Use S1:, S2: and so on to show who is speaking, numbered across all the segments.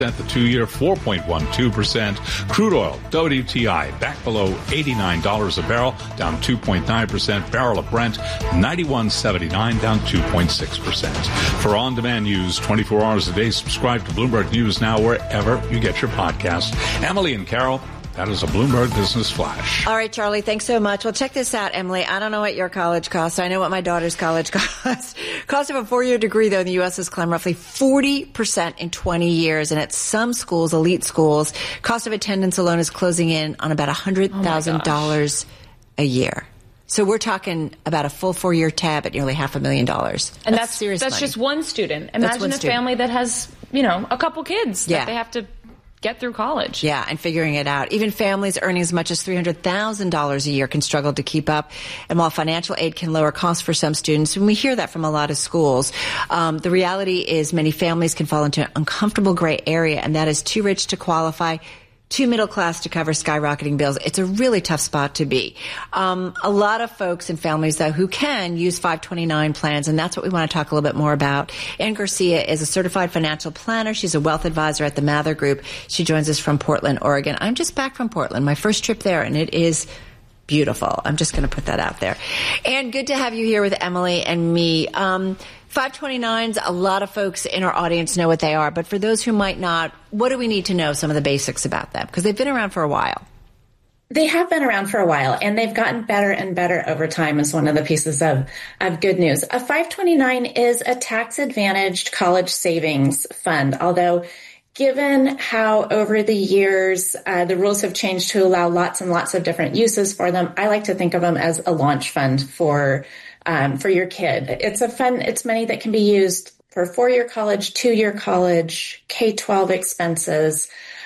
S1: The 2-year 4.12%. Crude oil, WTI, back below $89 a barrel, down 2.9%. Barrel of Brent, $91.79, down 2.6%. For on-demand news 24 hours a day, subscribe to Bloomberg News Now wherever you get your podcasts. Emily and Carol, that is a Bloomberg Business Flash.
S2: All right, Charlie, thanks so much. Well, check this out, Emily. I don't know what your college costs. I know what my daughter's college costs. Cost of a 4-year degree, though, in the U.S. has climbed roughly 40% in 20 years. And at some schools, elite schools, cost of attendance alone is closing in on about $100,000 a year. So we're talking about a full 4-year tab at nearly $500,000.
S3: And that's
S2: serious
S3: That's
S2: money.
S3: just one student. Imagine a family that has, a couple kids that they have to get through college.
S2: Yeah, and figuring it out. Even families earning as much as $300,000 a year can struggle to keep up. And while financial aid can lower costs for some students, and we hear that from a lot of schools, the reality is many families can fall into an uncomfortable gray area, and that is too rich to qualify, too middle class to cover skyrocketing bills. It's a really tough spot to be. A lot of folks and families, though, who can use 529 plans, and that's what we want to talk a little bit more about. Ann Garcia is a certified financial planner. She's a wealth advisor at the Mather Group. She joins us from Portland, Oregon. I'm just back from Portland, my first trip there, and it is beautiful. I'm just going to put that out there. And good to have you here with Emily and me. 529s, a lot of folks in our audience know what they are, but for those who might not, what do we need to know some of the basics about them? Because they've been around for a while.
S4: They have been around for a while, and they've gotten better and better over time is one of the pieces of good news. A 529 is a tax-advantaged college savings fund, although given how over the years the rules have changed to allow lots and lots of different uses for them, I like to think of them as a launch fund for your kid. It's a fund, it's money that can be used for 4-year college, 2-year college, K-12 expenses,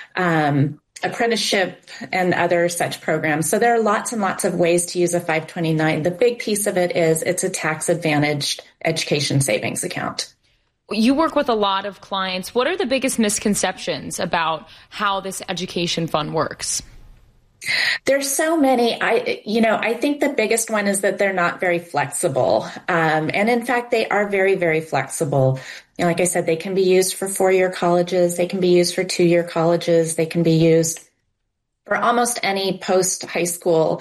S4: apprenticeship, and other such programs. So there are lots and lots of ways to use a 529. The big piece of it is it's a tax-advantaged education savings account.
S3: You work with a lot of clients. What are the biggest misconceptions about how this education fund works?
S4: There's so many. I think the biggest one is that they're not very flexible. And in fact, they are very, very flexible. Like I said, they can be used for 4-year colleges. They can be used for 2-year colleges. They can be used for almost any post-high school,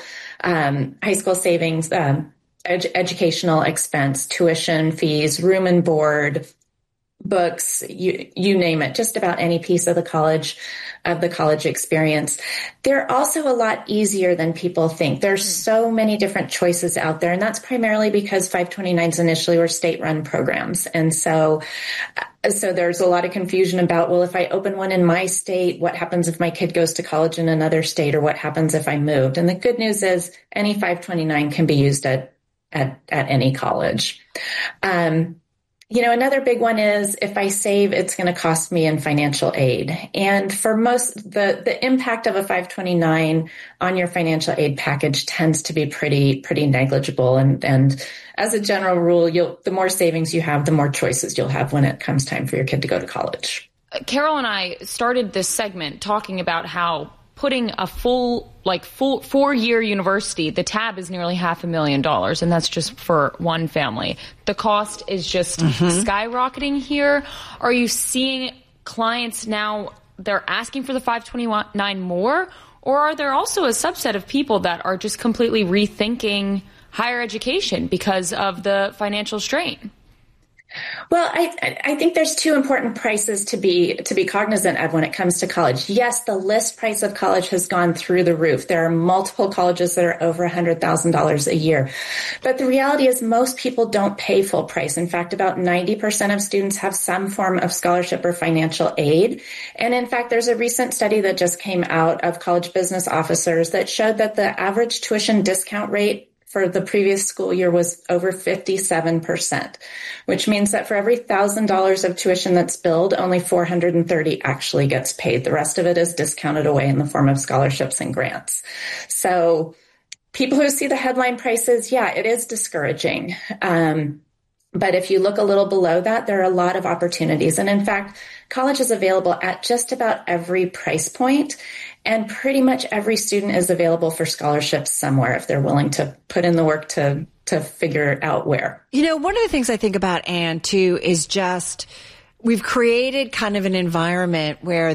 S4: savings, educational expense, tuition fees, room and board, books, you name it, just about any piece of the college experience. They're also a lot easier than people think. There's so many different choices out there, and that's primarily because 529s initially were state-run programs. And so there's a lot of confusion about, well, if I open one in my state, what happens if my kid goes to college in another state, or what happens if I moved? And the good news is any 529 can be used at any college. Another big one is if I save, it's going to cost me in financial aid. And for most, the impact of a 529 on your financial aid package tends to be pretty negligible. And as a general rule, the more savings you have, the more choices you'll have when it comes time for your kid to go to college.
S3: Carol and I started this segment talking about how putting a full 4-year university, the tab is nearly $500,000, and that's just for one family. The cost is just skyrocketing here. Are you seeing clients now, they're asking for the 529 more, or are there also a subset of people that are just completely rethinking higher education because of the financial strain?
S4: Well, I think there's two important prices to be cognizant of when it comes to college. Yes, the list price of college has gone through the roof. There are multiple colleges that are over $100,000 a year. But the reality is most people don't pay full price. In fact, about 90% of students have some form of scholarship or financial aid. And in fact, there's a recent study that just came out of college business officers that showed that the average tuition discount rate for the previous school year was over 57%, which means that for every $1,000 of tuition that's billed, only $430 actually gets paid. The rest of it is discounted away in the form of scholarships and grants. So people who see the headline prices, yeah, it is discouraging. But if you look a little below that, there are a lot of opportunities. And in fact, college is available at just about every price point, and pretty much every student is available for scholarships somewhere if they're willing to put in the work to figure out where.
S2: One of the things I think about, Ann, too, is just we've created kind of an environment where